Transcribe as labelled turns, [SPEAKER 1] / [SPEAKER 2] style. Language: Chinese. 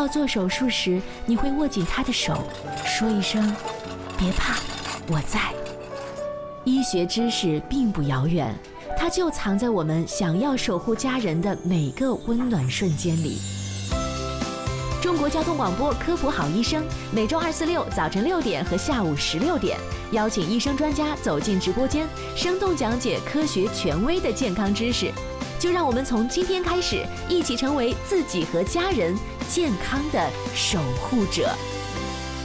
[SPEAKER 1] 要做手术时，你会握紧他的手，说一声别怕，我在。医学知识并不遥远，它就藏在我们想要守护家人的每个温暖瞬间里。中国交通广播科普好医生，每周2、4、6早晨6点和下午16点，邀请医生专家走进直播间，生动讲解科学权威的健康知识。就让我们从今天开始，一起成为自己和家人健康的守护者。